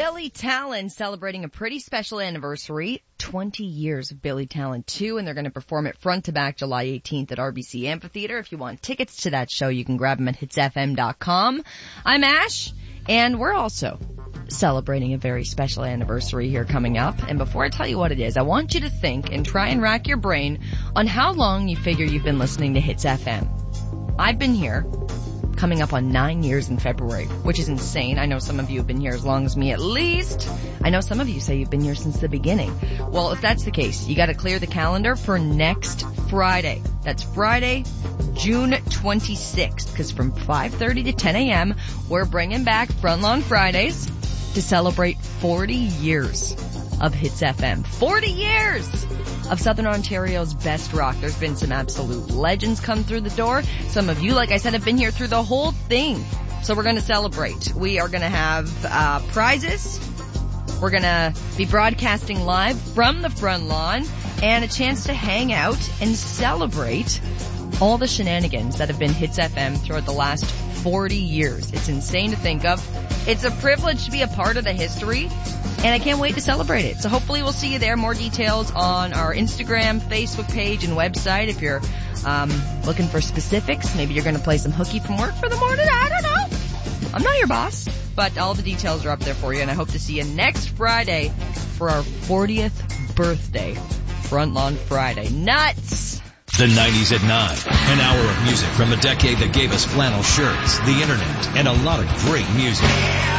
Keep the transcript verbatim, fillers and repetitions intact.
Billy Talent celebrating a pretty special anniversary, twenty years of Billy Talent two, and they're going to perform it front to back July eighteenth at R B C Amphitheater. If you want tickets to that show, you can grab them at hits f m dot com. I'm Ash, and we're also celebrating a very special anniversary here coming up. And before I tell you what it is, I want you to think and try and rack your brain on how long you figure you've been listening to Hits F M. I've been here coming up on nine years in February, which is insane. I know some of you have been here as long as me at least. I know some of you say you've been here since the beginning. Well, if that's the case, you got to clear the calendar for next Friday. That's Friday, June twenty-sixth, because from five thirty to ten a.m., we're bringing back Front Lawn Fridays to celebrate forty years of Hits F M. forty years of Southern Ontario's best rock. There's been some absolute legends come through the door. Some of you, like I said, have been here through the whole thing. So we're going to celebrate. We are going to have uh prizes. We're going to be broadcasting live from the front lawn and a chance to hang out and celebrate all the shenanigans that have been Hits F M throughout the last forty years. It's insane to think of. It's a privilege to be a part of the history, and I can't wait to celebrate it. So hopefully we'll see you there. More details on our Instagram, Facebook page, and website. If you're um looking for specifics, maybe you're going to play some hooky from work for the morning. I don't know. I'm not your boss, but all the details are up there for you, and I hope to see you next Friday for our fortieth birthday Front Lawn Friday. Nuts! The nineties at nine. An hour of music from a decade that gave us flannel shirts, the internet, and a lot of great music.